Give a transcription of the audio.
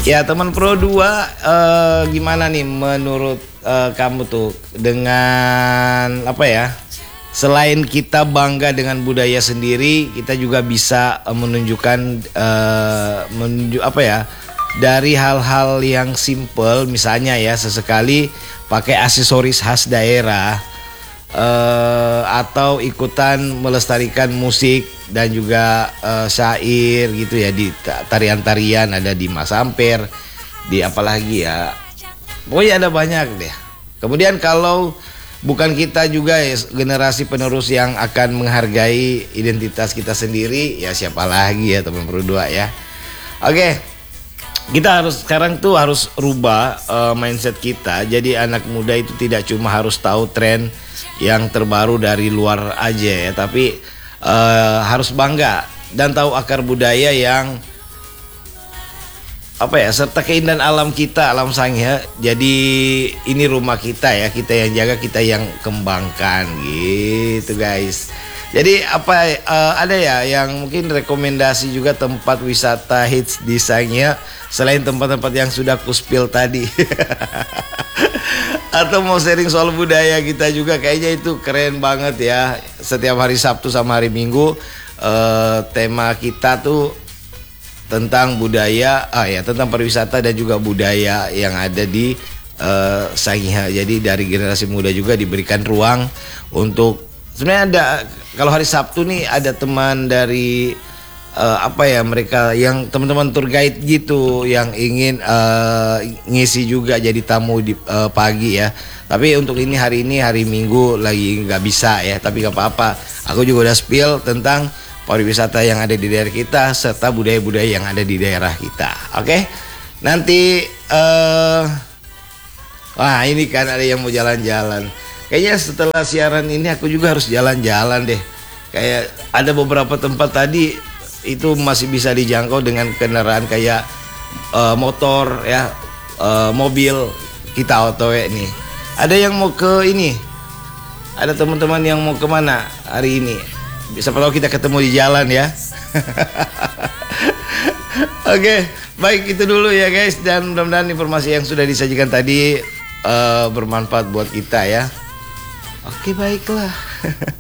Ya teman Pro 2, gimana nih menurut kamu tuh dengan apa ya? Selain kita bangga dengan budaya sendiri, kita juga bisa menunjukkan apa ya? Dari hal-hal yang simple, misalnya ya sesekali pakai aksesoris khas daerah, atau ikutan melestarikan musik dan juga syair gitu ya, di tarian-tarian ada di Mas Amper, di apalagi ya, pokoknya ada banyak deh. Kemudian kalau bukan kita juga ya, generasi penerus yang akan menghargai identitas kita sendiri, ya siapa lagi ya teman berdua ya. Oke, kita harus sekarang tuh harus rubah mindset kita. Jadi anak muda itu tidak cuma harus tahu tren yang terbaru dari luar aja ya, tapi harus bangga dan tahu akar budaya yang apa ya, serta keindahan alam kita, alam sangya. Jadi ini rumah kita ya, kita yang jaga, kita yang kembangkan gitu guys. Jadi apa ada ya yang mungkin rekomendasi juga tempat wisata hits di Sangya selain tempat-tempat yang sudah kuspil tadi. Atau mau sharing soal budaya kita juga, kayaknya itu keren banget ya. Setiap hari Sabtu sama hari Minggu tema kita tuh tentang budaya, tentang pariwisata dan juga budaya yang ada di Sangya. Jadi dari generasi muda juga diberikan ruang untuk, sebenarnya ada, kalau hari Sabtu nih ada teman dari mereka yang teman-teman tour guide gitu yang ingin ngisi juga jadi tamu di pagi ya. Tapi untuk ini hari Minggu lagi nggak bisa ya. Tapi nggak apa-apa. Aku juga udah spill tentang pariwisata yang ada di daerah kita serta budaya-budaya yang ada di daerah kita. Oke? Nanti wah ini kan ada yang mau jalan-jalan. Kayaknya setelah siaran ini aku juga harus jalan-jalan deh. Kayak ada beberapa tempat tadi itu masih bisa dijangkau dengan kendaraan kayak motor ya, mobil, kita OTW nih. Ada yang mau ke ini, ada teman-teman yang mau kemana hari ini? Siapa tahu kita ketemu di jalan ya. Oke, baik itu dulu ya guys, dan mudah-mudahan informasi yang sudah disajikan tadi bermanfaat buat kita ya. Oke, baiklah.